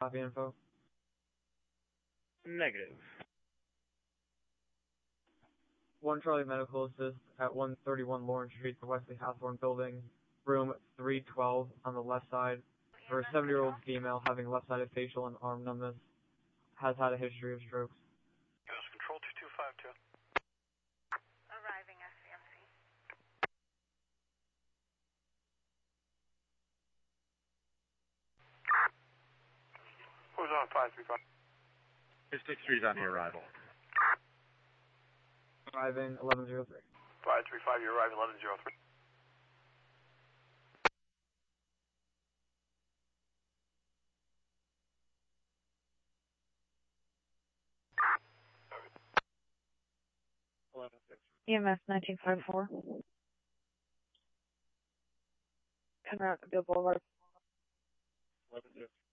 Copy info. Negative. 1 Charlie Medical Assist at 131 Lawrence Street, the Wesley Hathorne Building, room 312 on the left side, for a 70-year-old female having left-sided facial and arm numbness, has had a history of strokes. U.S. Control 2252. Arriving SCMC. Who's on 535? His 6-3's on the arrival. Arriving 1103. 535, you're arriving 1103. EMS 1954. Conrad Bill Boulevard. 1103.